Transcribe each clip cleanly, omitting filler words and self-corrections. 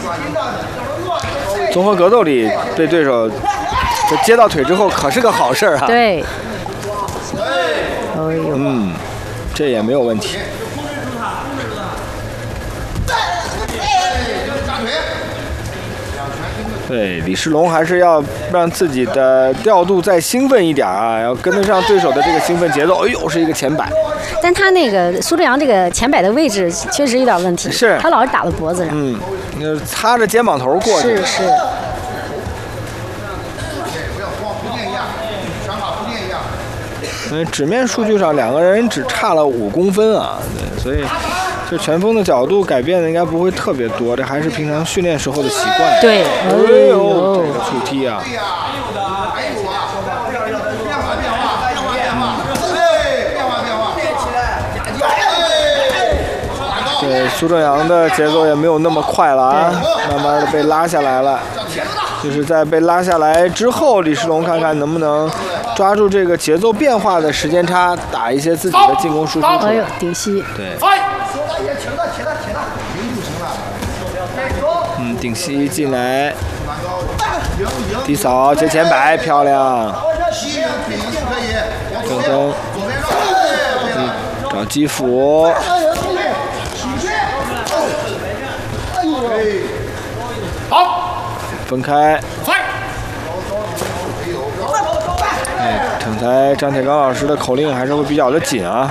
综合格斗里被对手接到腿之后，可是个好事哈。 对。哎呦。 这也没有问题。对，李世龙还是要让自己的调度再兴奋一点啊，要跟得上对手的这个兴奋节奏。哎呦，是一个前摆。 但他那个苏志阳这个前摆的位置确实有点问题， 是他老是打到脖子上。 擦着肩膀头过去。 是。 因为纸面数据上两个人只差了5公分啊，对，所以这拳锋的角度改变的应该不会特别多，这还是平常训练时候的习惯。 对， 哎呦，这个触踢啊！对，苏正阳的节奏也没有那么快了啊，慢慢的被拉下来了。就是在被拉下来之后，李世龙看看能不能抓住这个节奏变化的时间差，打一些自己的进攻输出出来。 哎呦，顶膝。 对。顶膝进来，低扫接前摆，漂亮。正蹬，找击斧。 好， 分开。刚才张铁刚老师的口令还是会比较的紧啊。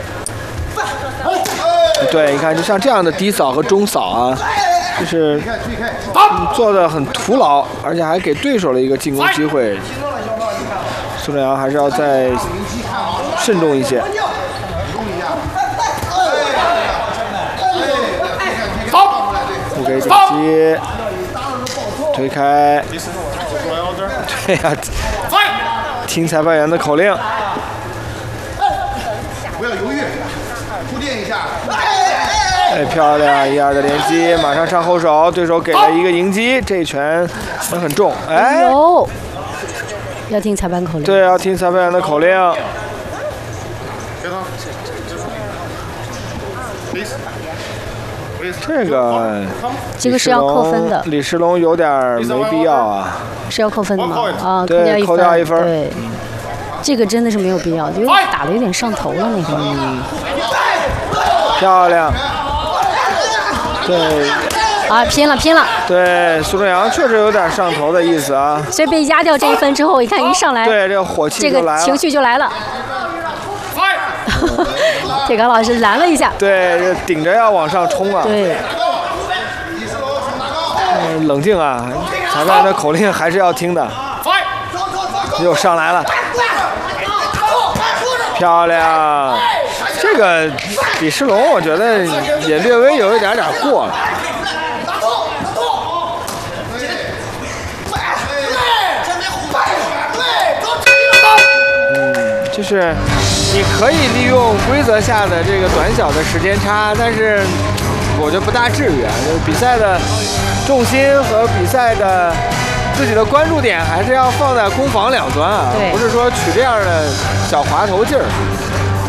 对，你看，就像这样的低扫和中扫啊，就是做的很徒劳，而且还给对手了一个进攻机会。苏正阳还是要再慎重一些。不给顶击，推开。对呀，听裁判员的口令。 不要犹豫，铺垫一下。 哎，漂亮！1-2的连击，马上上后手，对手给了一个迎击，这一拳很重。哎呦，要听裁判口令。 对，要听裁判员的口令。 这个是要扣分的。 李世龙有点没必要啊。 是要扣分的吗？啊， 对，扣掉1分。 对，这个真的是没有必要，因为打的有点上头了那个。 漂亮。对。 啊，拼了！ 对，苏正阳确实有点上头的意思啊。 所以被压掉这1分之后，一看一上来， 对，这个火气就来了， 这个情绪就来了。铁刚老师拦了一下。 对，顶着要往上冲啊。 对。 冷静啊，裁判的口令还是要听的。又上来了，漂亮！这个李世龙，我觉得也略微有一点过了。就是你可以利用规则下的这个短小的时间差，但是我觉得不大至于啊。就是比赛的重心和比赛的自己的关注点还是要放在攻防两端啊，不是说取这样的小滑头劲儿。